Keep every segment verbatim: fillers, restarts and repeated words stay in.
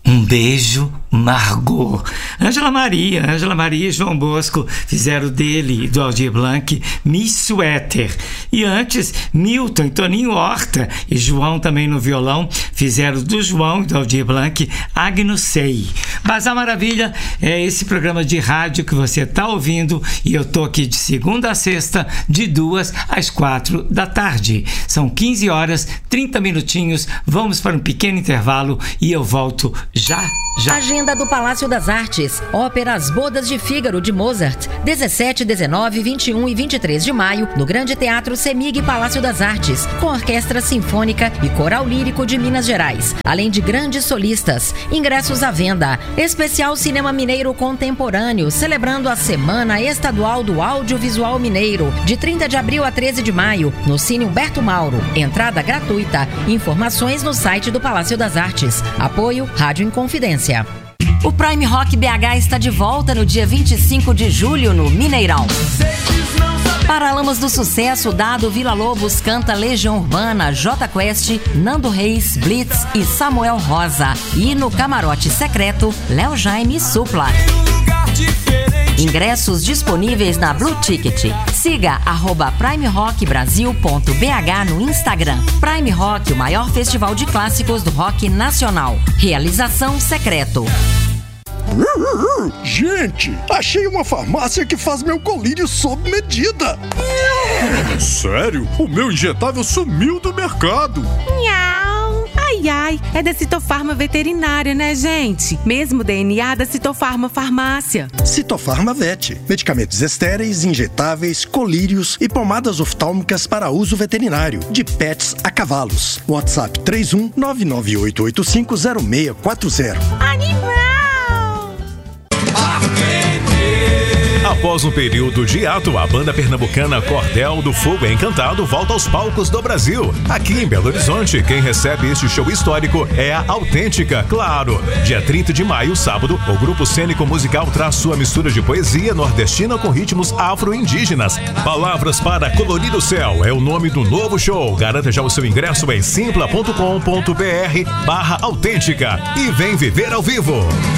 Um beijo, Margot. Ângela Maria, Ângela Maria e João Bosco fizeram dele, do Aldir Blanc, Miss Suéter. E antes, Milton e Toninho Horta e João também no violão fizeram do João e do Aldir Blanc, Agnus Sei. Bazar Maravilha é esse programa de rádio que você está ouvindo e eu tô aqui de segunda a sexta, de duas às quatro da tarde. São quinze horas, trinta minutinhos, vamos para um pequeno intervalo e eu volto já, já. Agenda do Palácio das Artes. Ópera As Bodas de Fígaro, de Mozart. dezessete, dezenove, vinte e um e vinte e três de maio, no Grande Teatro Semig Palácio das Artes, com Orquestra Sinfônica e Coral Lírico de Minas Gerais. Além de grandes solistas. Ingressos à venda. Especial Cinema Mineiro Contemporâneo, celebrando a Semana Estadual do Audiovisual Mineiro, de trinta de abril a treze de maio, no Cine Humberto Mauro. Entrada gratuita. Informações no site do Palácio das Artes. Apoio Rádio Inconfidência. O Prime Rock B H está de volta no dia vinte e cinco de julho no Mineirão. Paralamas do Sucesso, Dado Vila Lobos canta Legião Urbana, J Quest, Nando Reis, Blitz e Samuel Rosa. E no Camarote Secreto, Léo Jaime e Supla. Ingressos disponíveis na Blue Ticket. Siga arroba primerockbrasil ponto b h no Instagram. Prime Rock, o maior festival de clássicos do rock nacional. Realização Secreto. Gente, achei uma farmácia que faz meu colírio sob medida. Sério? O meu injetável sumiu do mercado. Nhau. Ai, ai, é da Citofarma Veterinária, né, gente? Mesmo D N A da Citofarma Farmácia. Citofarma Vet. Medicamentos estéreis, injetáveis, colírios e pomadas oftálmicas para uso veterinário. De pets a cavalos. WhatsApp três um nove nove oito oito cinco zero seis quatro zero. Animal! Após um período de hiato, a banda pernambucana Cordel do Fogo Encantado volta aos palcos do Brasil. Aqui em Belo Horizonte, quem recebe este show histórico é a Autêntica, claro. Dia trinta de maio, sábado, o grupo cênico musical traz sua mistura de poesia nordestina com ritmos afro-indígenas. Palavras para Colorir o Céu é o nome do novo show. Garanta já o seu ingresso em simpla ponto com ponto b r barra autêntica e vem viver ao vivo.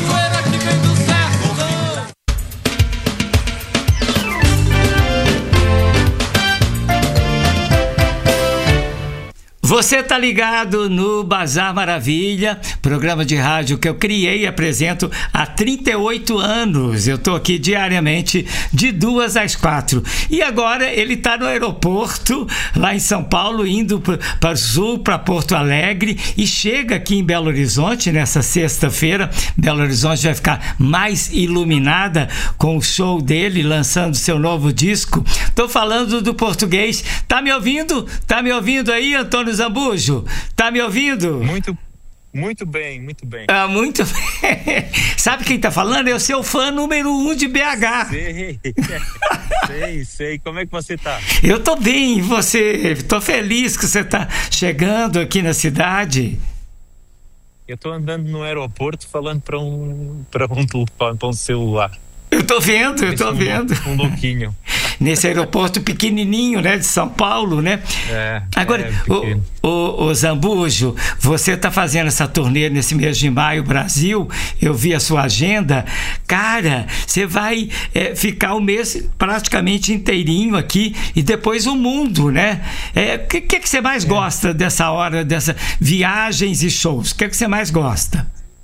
Você tá ligado no Bazar Maravilha, programa de rádio que eu criei e apresento há trinta e oito anos. Eu tô aqui diariamente de duas às quatro. E agora ele tá no aeroporto, lá em São Paulo, indo para o sul, para Porto Alegre, e chega aqui em Belo Horizonte nessa sexta-feira. Belo Horizonte vai ficar mais iluminada com o show dele, lançando seu novo disco. Tô falando do português. Tá me ouvindo? Tá me ouvindo aí, Antônio Zambujo? Tá me ouvindo? Muito, muito bem, muito bem. Ah, muito bem. Sabe quem tá falando? É o seu fã número um de B H. Sei, sei, sei. Como é que você tá? Eu tô bem, e você? Tô feliz que você tá chegando aqui na cidade. Eu tô andando no aeroporto falando para um, para um telefone, para um celular. Eu tô vendo, eu tô um, vendo. Um louquinho. Nesse aeroporto pequenininho, né, de São Paulo, né? É, Agora, é o, o, o Zambujo, você tá fazendo essa turnê nesse mês de maio, Brasil, eu vi a sua agenda. Cara, você vai é, ficar o mês praticamente inteirinho aqui e depois o mundo, né? O é, que, que, que você mais é. gosta dessa hora, dessas viagens e shows? O que, que você mais gosta?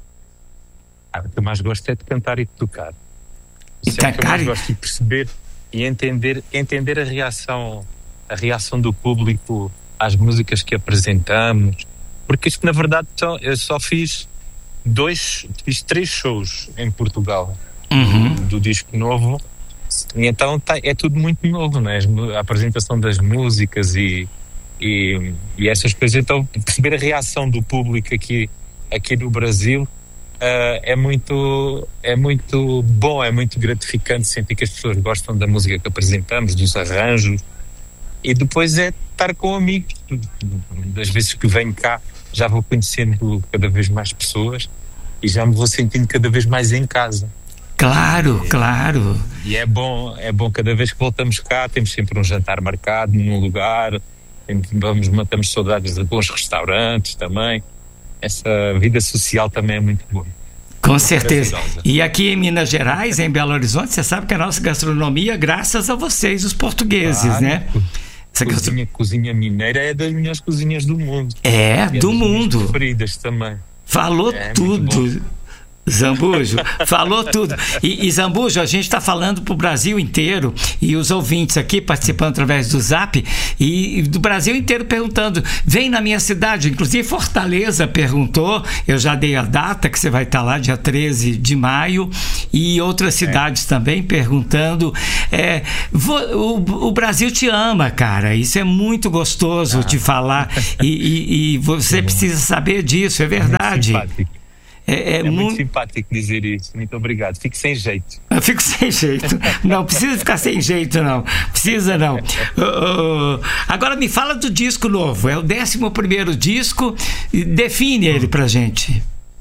Ah, o que eu mais gosto é de cantar e de tocar. Isso é o que eu mais gosto de perceber e entender, entender a reação, a reação do público às músicas que apresentamos, porque isto na verdade só, eu só fiz dois, fiz três shows em Portugal uhum. do, do disco novo, e então tá, é tudo muito novo, né? A apresentação das músicas e, e, e essas coisas, então perceber a reação do público aqui, aqui no Brasil. Uh, é muito é muito bom, é muito gratificante sentir que as pessoas gostam da música que apresentamos, dos arranjos, e depois é estar com amigos. Das vezes que venho cá já vou conhecendo cada vez mais pessoas e já me vou sentindo cada vez mais em casa. Claro, é, claro. E é bom, é bom cada vez que voltamos cá, temos sempre um jantar marcado num lugar, vamos, matamos saudades de bons restaurantes também. essa vida social também é muito boa. Com certeza. E aqui em Minas Gerais, em Belo Horizonte, você sabe que a nossa gastronomia, graças a vocês, os portugueses, claro, né? Essa cozinha, gastro... cozinha mineira é das melhores cozinhas do mundo. É, é do mundo. Preferidas também. Falou é, tudo. Zambujo, falou tudo. E, e Zambujo, a gente está falando para o Brasil inteiro, e os ouvintes aqui participando através do Zap, e, e do Brasil inteiro perguntando, vem na minha cidade, inclusive Fortaleza perguntou, eu já dei a data que você vai estar lá, dia treze de maio, e outras cidades é. também perguntando. É, vo, o, o Brasil te ama, cara, isso é muito gostoso ah. de falar, e, e, e você precisa saber disso, é verdade. É muito É, é, é muito, muito simpático dizer isso. Muito obrigado. Fico sem jeito. Eu fico sem jeito. Não precisa ficar sem jeito, não. Precisa não. Uh, uh, agora me fala do disco novo. É o décimo primeiro disco. Define ele pra gente.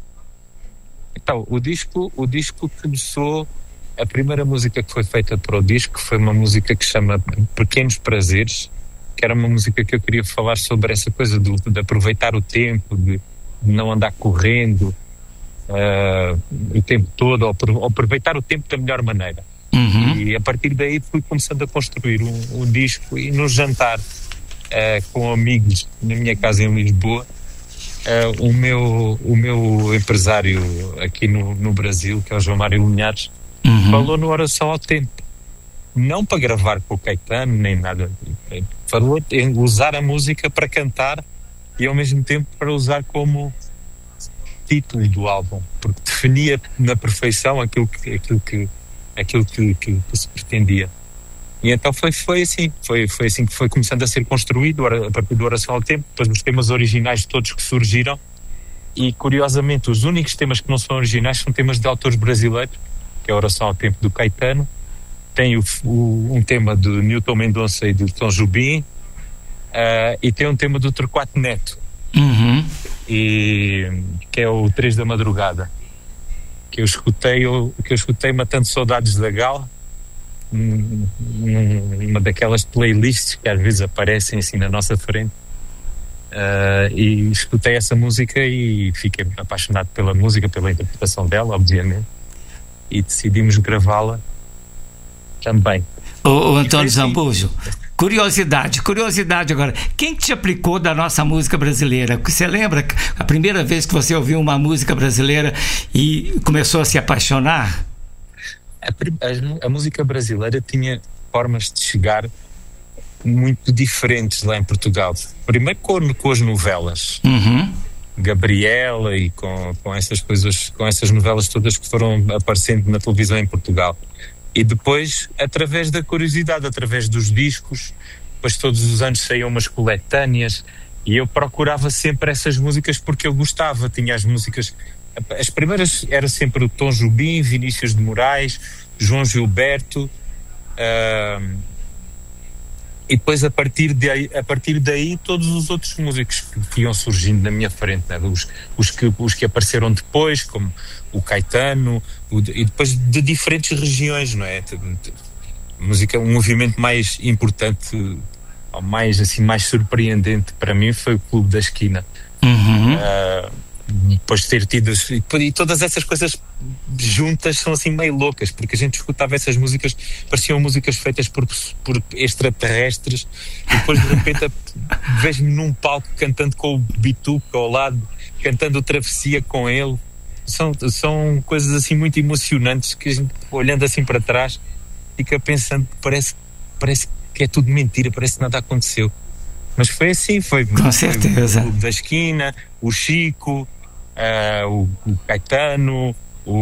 Então, o disco, o disco começou. A primeira música que foi feita para o disco foi uma música que chama Pequenos Prazeres, que era uma música que eu queria falar sobre essa coisa do, de aproveitar o tempo, de, de não andar correndo Uh, o tempo todo, ou aproveitar o tempo da melhor maneira. Uhum. E a partir daí fui começando a construir um, um disco, e no jantar uh, com amigos na minha casa em Lisboa, uh, o, meu, o meu empresário aqui no, no Brasil, que é o João Mário Linhares, uhum. falou no Oração ao Tempo, não para gravar com o Caetano nem nada, falou em usar a música para cantar e ao mesmo tempo para usar como título do álbum, porque definia na perfeição aquilo que, aquilo que, aquilo que, que, que se pretendia. E então foi, foi assim, foi, foi assim que foi começando a ser construído a partir do Oração ao Tempo, depois os temas originais todos que surgiram, e curiosamente os únicos temas que não são originais são temas de autores brasileiros, que é a Oração ao Tempo do Caetano, tem o, o, um tema do Newton Mendonça e do Tom Jobim, uh, e tem um tema do Torquato Neto, uhum. e que é o Três da Madrugada, que eu escutei eu, que eu escutei matando saudades da Gal, um, um, uma daquelas playlists que às vezes aparecem assim na nossa frente, uh, e escutei essa música e fiquei apaixonado pela música, pela interpretação dela, obviamente, e decidimos gravá-la também. O, o Antônio Zambujo, Curiosidade, curiosidade agora. Quem te aplicou da nossa música brasileira? Você lembra a primeira vez que você ouviu uma música brasileira e começou a se apaixonar? A, a, a música brasileira tinha formas de chegar muito diferentes lá em Portugal. Primeiro com, com as novelas. Uhum. Gabriela e com, com essas coisas, com essas novelas todas que foram aparecendo na televisão em Portugal. E depois, através da curiosidade, através dos discos, depois todos os anos saíam umas coletâneas e eu procurava sempre essas músicas porque eu gostava. Tinha as músicas, as primeiras era sempre o Tom Jobim, Vinícius de Moraes, João Gilberto, uh, e depois a partir, de, a partir daí todos os outros músicos que iam surgindo na minha frente, né? os, os, que, os que apareceram depois, como o Caetano, o, e depois de diferentes regiões, não é? De, de, música, um movimento mais importante, ou mais, assim, mais surpreendente para mim foi o Clube da Esquina. Uhum. Uh, depois de ter tido e, e todas essas coisas juntas são assim meio loucas, porque a gente escutava essas músicas, pareciam músicas feitas por, por extraterrestres, e depois de repente vejo-me num palco cantando com o Bituca ao lado, cantando Travessia com ele. São, são coisas assim muito emocionantes que a gente, olhando assim para trás, fica pensando que parece, parece que é tudo mentira, parece que nada aconteceu. Mas foi assim, foi, com certeza. O Clube da Esquina, o Chico, uh, o, o Caetano,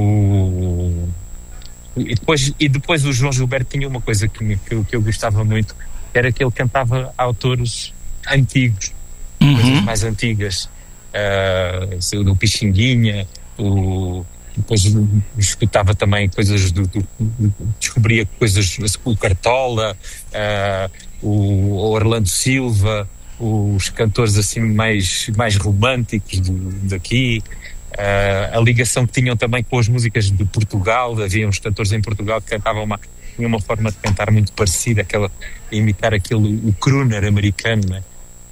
o, e, depois, e depois o João Gilberto tinha uma coisa que, me, que, eu, que eu gostava muito, era que ele cantava autores antigos, uhum. coisas mais antigas, uh, do Pixinguinha, o, depois escutava também coisas do, do, do descobria coisas, o Cartola, uh, o Orlando Silva, os cantores assim mais, mais românticos do, daqui, uh, a ligação que tinham também com as músicas de Portugal. Havia uns cantores em Portugal que cantavam uma, tinham uma forma de cantar muito parecida, aquela, imitar aquele, o crooner americano, né?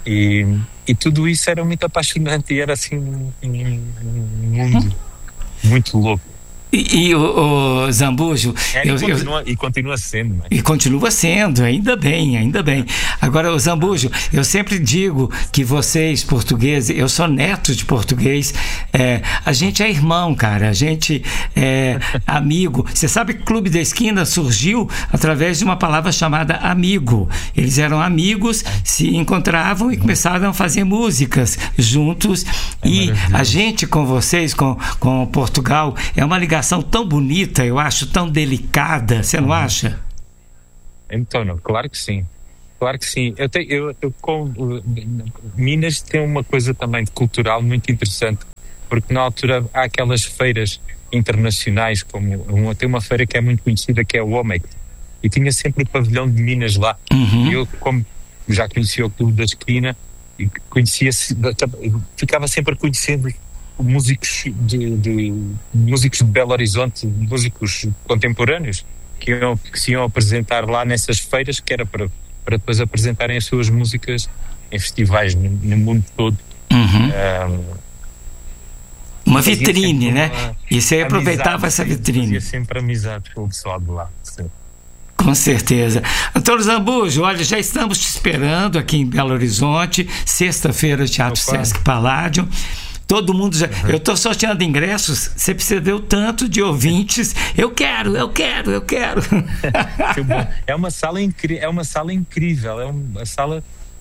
E, e tudo isso era muito apaixonante e era assim um, um mundo muito louco. E, e o, o Zambujo... É, eu, e, continua, eu, e continua sendo. Mas... E continua sendo, ainda bem, ainda bem. Agora, o Zambujo, eu sempre digo que vocês, portugueses, eu sou neto de português, é, a gente é irmão, cara, a gente é amigo. Você sabe que o Clube da Esquina surgiu através de uma palavra chamada amigo. Eles eram amigos, se encontravam e começaram a fazer músicas juntos. É e a gente com vocês, com, com Portugal, é uma ligação tão bonita, eu acho, tão delicada, você não acha? Então, não, claro que sim, claro que sim. Eu tenho, eu, eu, com, uh, Minas tem uma coisa também cultural muito interessante, porque na altura há aquelas feiras internacionais, como uma, tem uma feira que é muito conhecida, que é o OMEC, e tinha sempre o pavilhão de Minas lá. Uhum. E eu, como já conhecia o Clube da Esquina, e conhecia, ficava sempre conhecendo músicos de, de músicos de Belo Horizonte, músicos contemporâneos que, iam, que se iam apresentar lá nessas feiras, que era para, para depois apresentarem as suas músicas em festivais no, no mundo todo. Uhum. Um, uma vitrine, né? Uma e você aproveitava amizade, essa vitrine. Fazia sempre amizade com o pessoal de lá. Sim. Com certeza. Antônio Zambujo, olha, já estamos te esperando aqui em Belo Horizonte, sexta-feira, Teatro Opa. Sesc Paládio. Todo mundo já. Uhum. Eu estou sorteando ingressos. Você precisa ver o tanto de ouvintes. Eu quero, eu quero, eu quero. Que bom. É uma sala incrível. É uma sala incrível. É uma sala.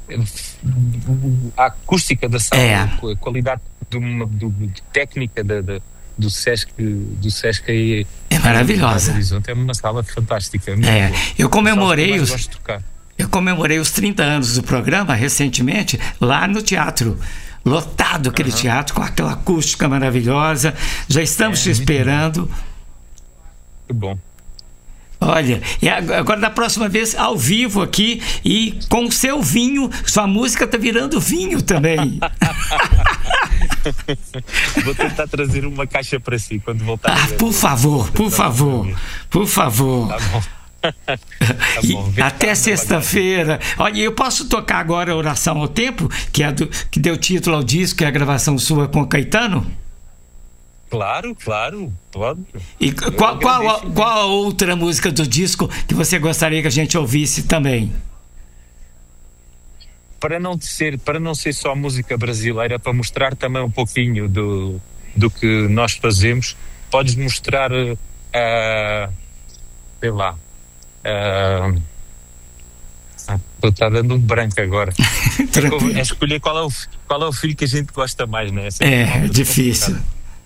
A acústica da sala, é. a qualidade do, do, do técnica da, da, do Sesc, do Sesc aí, é maravilhosa. É uma sala fantástica. É, é. Eu comemorei os. Gosto de tocar. Eu comemorei os trinta anos do programa recentemente lá no teatro. Lotado aquele uhum. teatro, com aquela acústica maravilhosa. Já estamos é, te esperando. Que bom. Olha, e agora da próxima vez ao vivo aqui e com o seu vinho, sua música tá virando vinho também. Vou tentar trazer uma caixa para si quando voltar. Ah, por favor, por favor, por favor. Tá bom. Tá bom, até sexta-feira. Olha, eu posso tocar agora a Oração ao Tempo, que, é do, que deu título ao disco, que é a gravação sua com Caetano? Claro, claro, pode. E qual, qual, qual a outra música do disco que você gostaria que a gente ouvisse também? Para não ser, para não ser só música brasileira, para mostrar também um pouquinho do, do que nós fazemos, podes mostrar, uh, sei lá, Uh, está dando um branco agora. É escolher qual é, o, qual é o filho que a gente gosta mais, né? Essa é, é difícil.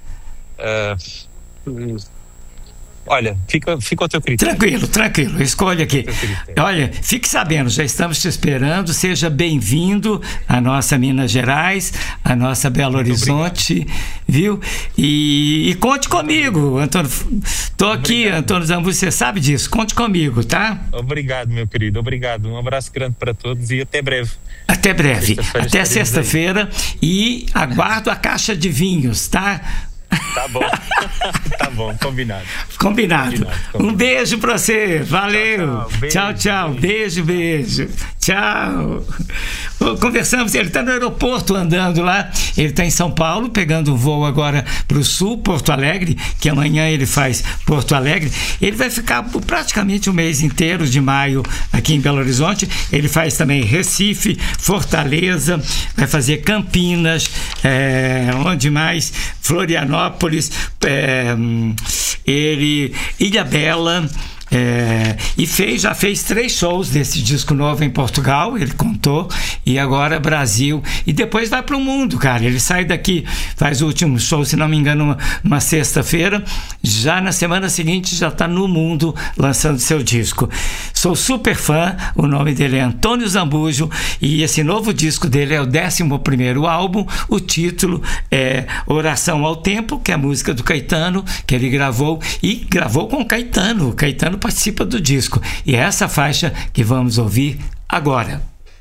Uh, olha, fica, fica ao teu critério. Tranquilo, tranquilo, escolha aqui. Olha, fique sabendo, já estamos te esperando. Seja bem-vindo à nossa Minas Gerais, à nossa Belo Muito Horizonte, obrigado. Viu? E, e conte comigo, Antônio. Estou aqui, obrigado. Antônio Zambujo, você sabe disso. Conte comigo, tá? Obrigado, meu querido, obrigado. Um abraço grande para todos e até breve. Até breve, sexta-feira até sexta-feira. E aguardo a caixa de vinhos, tá? Tá bom, tá bom, combinado. Combinado. combinado, combinado. Um beijo pra você, valeu. Tchau, tchau, beijo, tchau, tchau. Beijo, beijo. Tchau. Conversamos, ele tá no aeroporto andando lá, ele tá em São Paulo, pegando um voo agora pro sul, Porto Alegre, que amanhã ele faz Porto Alegre. Ele vai ficar praticamente o mês inteiro de maio aqui em Belo Horizonte. Ele faz também Recife, Fortaleza, vai fazer Campinas, é, onde mais? Florianópolis, é, ele, Ilhabela. É, e fez, já fez três shows desse disco novo em Portugal, ele contou, e agora Brasil, e depois vai para o mundo, cara. Ele sai daqui, faz o último show, se não me engano, numa, numa sexta-feira, já na semana seguinte já está no mundo lançando seu disco. Sou super fã, o nome dele é Antônio Zambujo, e esse novo disco dele é o décimo primeiro álbum. O título é Oração ao Tempo, que é a música do Caetano, que ele gravou, e gravou com o Caetano. O Caetano participa do disco, e é essa faixa que vamos ouvir agora.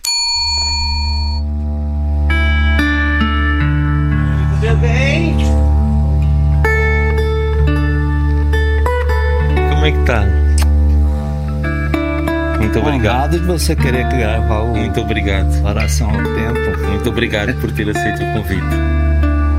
Tudo bem? Como é que tá? Muito obrigado. Honrado de você querer gravar o Muito obrigado. Oração ao Tempo. Muito obrigado por ter aceito o convite.